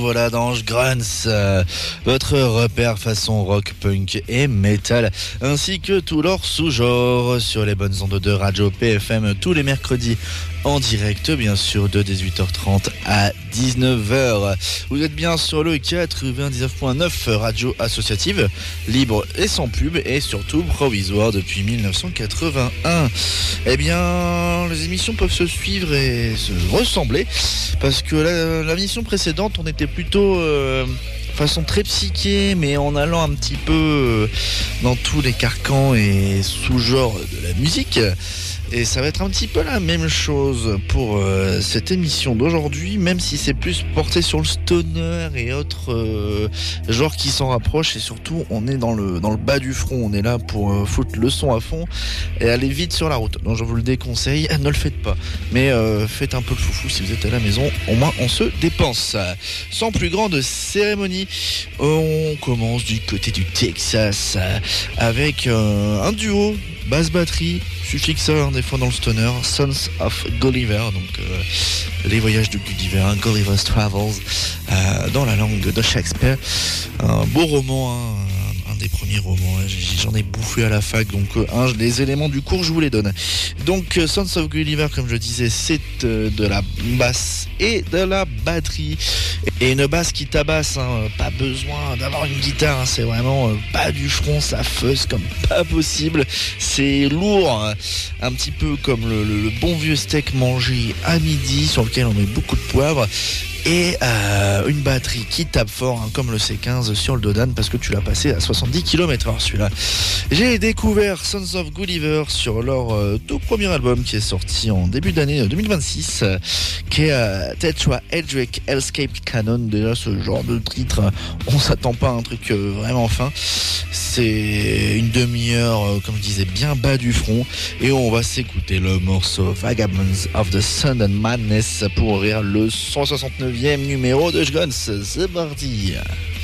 revoilà dans Grunts, votre repère façon rock, punk et metal, ainsi que tout leur sous-genre sur les bonnes ondes de Radio PFM tous les mercredis en direct, bien sûr, de 18h30 à 19h. Vous êtes bien sur le 99.9 radio associative, libre et sans pub, et surtout provisoire depuis 1981. Eh bien, les émissions peuvent se suivre et se ressembler, parce que la mission précédente, on était plutôt façon très psyché, mais en allant un petit peu dans tous les carcans et sous-genres de la musique. Et ça va être un petit peu la même chose pour cette émission d'aujourd'hui, même si c'est plus porté sur le stoner et autres genres qui s'en rapprochent. Et surtout, on est dans le bas du front. On est là pour foutre le son à fond et aller vite sur la route. Donc je vous le déconseille, ne le faites pas. Mais faites un peu le foufou si vous êtes à la maison. Au moins, on se dépense. Sans plus grande cérémonie, on commence du côté du Texas avec un duo basse-batterie, suffixeur des fois dans le stoner, Sons of Gulliver, donc les voyages de Gulliver, Gulliver's Travels, dans la langue de Shakespeare. Un beau roman, un des premiers romans, j'en ai bouffé à la fac, donc les éléments du cours je vous les donne. Donc Sons of Gulliver, comme je disais, c'est de la basse et de la batterie, et une basse qui tabasse, pas besoin d'avoir une guitare, c'est vraiment pas du front, ça fuzz comme pas possible, c'est lourd, un petit peu comme le bon vieux steak mangé à midi sur lequel on met beaucoup de poivre. Et une batterie qui tape fort, comme le C15 sur le Dodan, parce que tu l'as passé à 70 km/h celui-là. J'ai découvert Sons of Gulliver sur leur tout premier album qui est sorti en début d'année 2026, qui est Tetrahedric Escape Canon. Déjà ce genre de titre, on s'attend pas à un truc vraiment fin. C'est une demi-heure, comme je disais, bien bas du front, et on va s'écouter le morceau Vagabonds of the Sun and Madness pour ouvrir le 169e numéro de Guns. C'est parti.